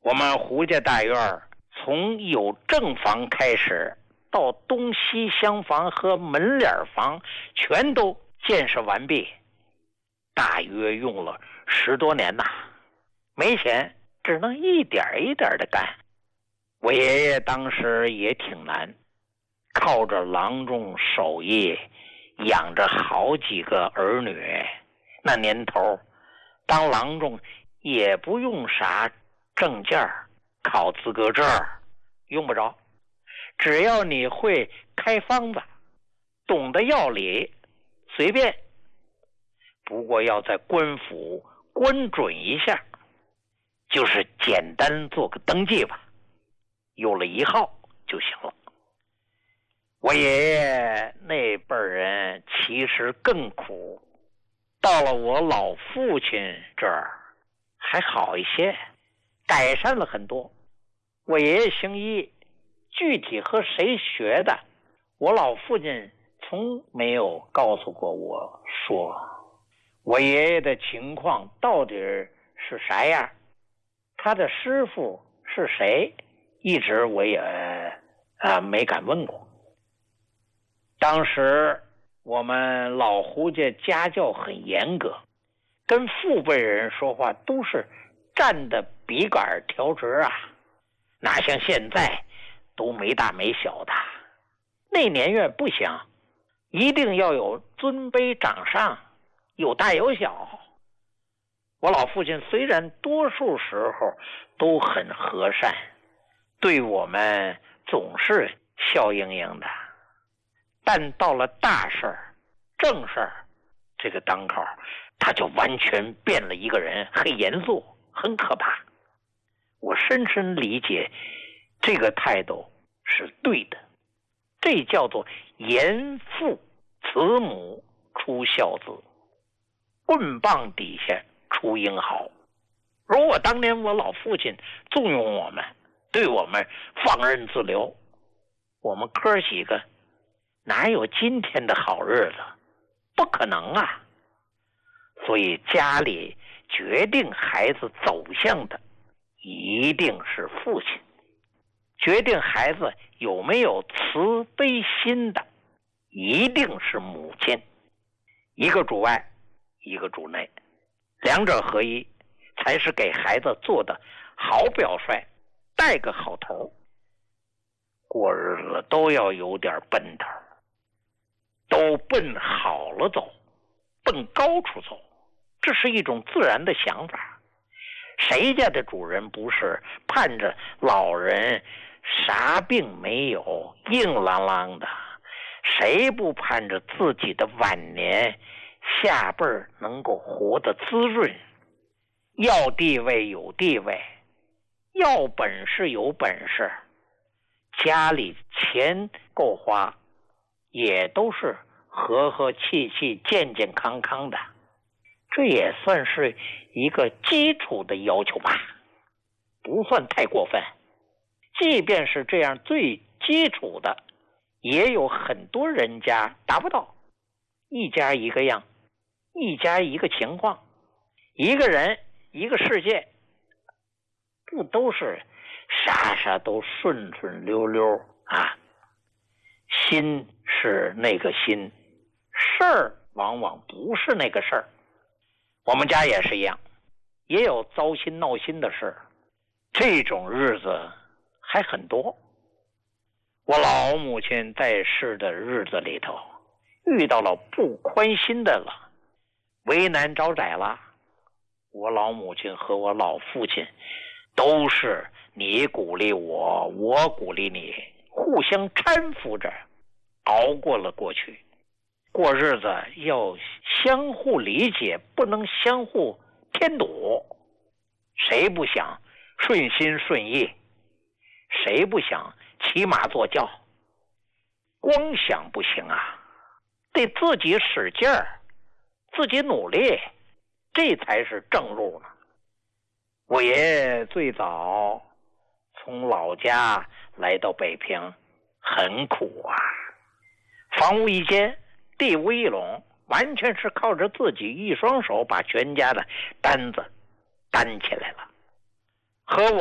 我们胡家大院从有正房开始，到东西厢房和门脸房全都建设完毕，大约用了10多年呐。没钱，只能一点一点的干。我爷爷当时也挺难，靠着郎中手艺养着好几个儿女。那年头当郎中也不用啥证件考资格证，用不着，只要你会开方子，懂得药理，随便。不过要在官府关准一下，就是简单做个登记吧，有了1号就行了。我爷爷那辈人其实更苦，到了我老父亲这儿还好一些，改善了很多。我爷爷姓易，具体和谁学的，我老父亲从没有告诉过我说。我爷爷的情况到底是啥样，他的师傅是谁，一直我也没敢问过。当时我们老胡家家教很严格，跟父辈人说话都是站的笔杆调直啊，哪像现在都没大没小的。那年月不行，一定要有尊卑长上，有大有小。我老父亲虽然多数时候都很和善，对我们总是笑盈盈的，但到了大事儿、正事儿这个当口，他就完全变了一个人，很严肃，很可怕。我深深理解这个态度是对的，这叫做严父慈母出孝子，棍棒底下出英豪。如果当年我老父亲纵容我们，对我们放任自流，我们哥几个哪有今天的好日子？不可能啊！所以家里决定孩子走向的一定是父亲，决定孩子有没有慈悲心的一定是母亲。一个主外，一个主内，两者合一，才是给孩子做的好表率，带个好头。过日子都要有点奔头，都奔好了走，奔高处走，这是一种自然的想法。谁家的主人不是盼着老人啥病没有，硬朗朗的？谁不盼着自己的晚年下辈儿能够活得滋润？要地位有地位，要本事有本事，家里钱够花，也都是和和气气、健健康康的，这也算是一个基础的要求吧，不算太过分。即便是这样最基础的，也有很多人家达不到。一家一个样，一家一个情况，一个人一个世界，不都是啥啥都顺顺溜溜啊？心是那个心，事儿往往不是那个事儿。我们家也是一样，也有糟心闹心的事，这种日子还很多。我老母亲在世的日子里头，遇到了不宽心的了，为难招窄了，我老母亲和我老父亲都是你鼓励我，我鼓励你，互相搀扶着熬过了过去。过日子要相互理解，不能相互添堵。谁不想顺心顺意？谁不想骑马坐轿？光想不行啊，得自己使劲儿，自己努力，这才是正路呢。我爷爷最早从老家来到北平，很苦啊，房屋一间，地无一垄，完全是靠着自己一双手把全家的担子担起来了。和我